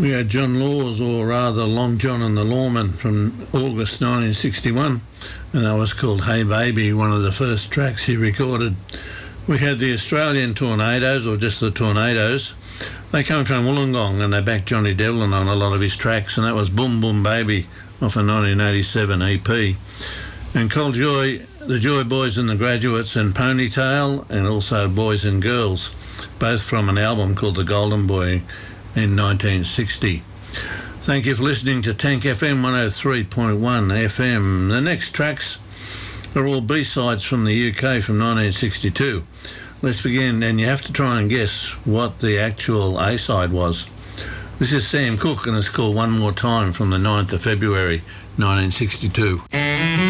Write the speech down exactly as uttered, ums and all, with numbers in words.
We had John Laws, or rather Long John and the Lawman, from August nineteen sixty-one, and that was called Hey Baby, one of the first tracks he recorded. We had the Australian Tornadoes, or just the Tornadoes. They come from Wollongong, and they backed Johnny Devlin on a lot of his tracks, and that was Boom Boom Baby off a nineteen eighty-seven E P. And Cold Joy, the Joy Boys and the Graduates, and Ponytail, and also Boys and Girls, both from an album called The Golden Boy in nineteen sixty. Thank you for listening to Tank F M one oh three point one F M. The next tracks are all B-sides from the U K from nineteen sixty-two. Let's begin, and you have to try and guess what the actual A-side was. This is Sam Cooke, and it's called One More Time from the ninth of February nineteen sixty-two.